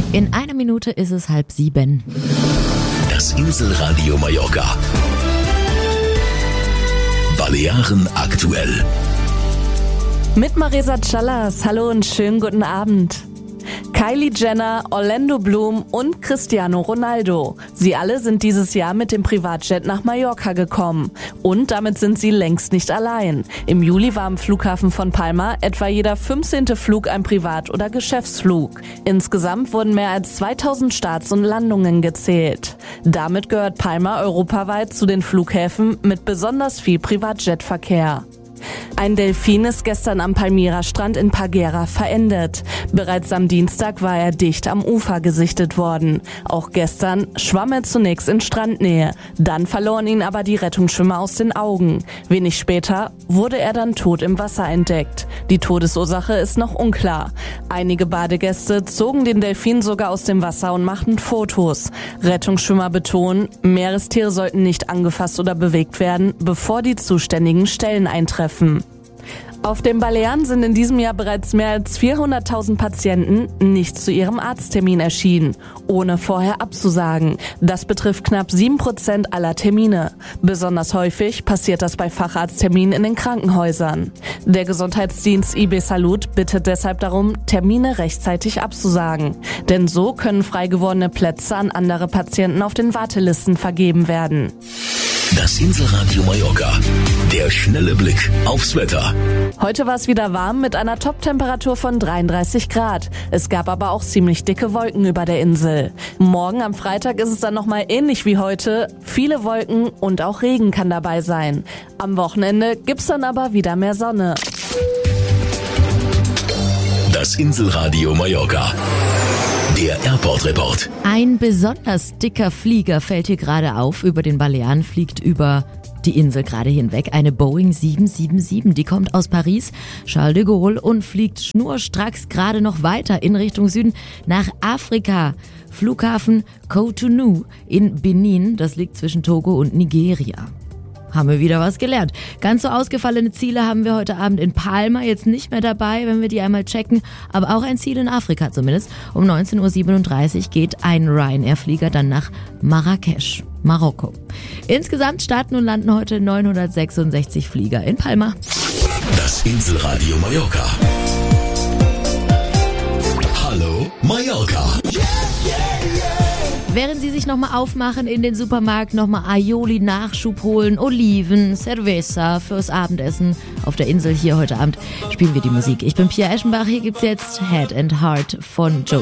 In einer Minute ist es 6:30. Das Inselradio Mallorca. Balearen aktuell. Mit Marisa Callas. Hallo und schönen guten Abend. Kylie Jenner, Orlando Bloom und Cristiano Ronaldo. Sie alle sind dieses Jahr mit dem Privatjet nach Mallorca gekommen. Und damit sind sie längst nicht allein. Im Juli war am Flughafen von Palma etwa jeder 15. Flug ein Privat- oder Geschäftsflug. Insgesamt wurden mehr als 2000 Starts und Landungen gezählt. Damit gehört Palma europaweit zu den Flughäfen mit besonders viel Privatjetverkehr. Ein Delfin ist gestern am Palmyra-Strand in Parguera verendet. Bereits am Dienstag war er dicht am Ufer gesichtet worden. Auch gestern schwamm er zunächst in Strandnähe. Dann verloren ihn aber die Rettungsschwimmer aus den Augen. Wenig später wurde er dann tot im Wasser entdeckt. Die Todesursache ist noch unklar. Einige Badegäste zogen den Delfin sogar aus dem Wasser und machten Fotos. Rettungsschwimmer betonen, Meerestiere sollten nicht angefasst oder bewegt werden, bevor die zuständigen Stellen eintreffen. Auf den Balearen sind in diesem Jahr bereits mehr als 400.000 Patienten nicht zu ihrem Arzttermin erschienen, ohne vorher abzusagen. Das betrifft knapp 7% aller Termine. Besonders häufig passiert das bei Facharztterminen in den Krankenhäusern. Der Gesundheitsdienst IB Salud bittet deshalb darum, Termine rechtzeitig abzusagen. Denn so können frei gewordene Plätze an andere Patienten auf den Wartelisten vergeben werden. Das Inselradio Mallorca. Der schnelle Blick aufs Wetter. Heute war es wieder warm mit einer Top-Temperatur von 33 Grad. Es gab aber auch ziemlich dicke Wolken über der Insel. Morgen am Freitag ist es dann nochmal ähnlich wie heute. Viele Wolken und auch Regen kann dabei sein. Am Wochenende gibt's dann aber wieder mehr Sonne. Das Inselradio Mallorca. Der Airport-Report. Ein besonders dicker Flieger fällt hier gerade auf. Über den Balearen fliegt über die Insel gerade hinweg eine Boeing 777. Die kommt aus Paris, Charles de Gaulle, und fliegt schnurstracks gerade noch weiter in Richtung Süden nach Afrika. Flughafen Cotonou in Benin, das liegt zwischen Togo und Nigeria. Haben wir wieder was gelernt. Ganz so ausgefallene Ziele haben wir heute Abend in Palma jetzt nicht mehr dabei, wenn wir die einmal checken. Aber auch ein Ziel in Afrika zumindest. Um 19.37 Uhr geht ein Ryanair-Flieger dann nach Marrakesch, Marokko. Insgesamt starten und landen heute 966 Flieger in Palma. Das Inselradio Mallorca. Hallo Mallorca. Während Sie sich nochmal aufmachen in den Supermarkt, nochmal Aioli Nachschub holen, Oliven, Cerveza fürs Abendessen auf der Insel hier heute Abend, spielen wir die Musik. Ich bin Pia Eschenbach, hier gibt's jetzt Head and Heart von Joe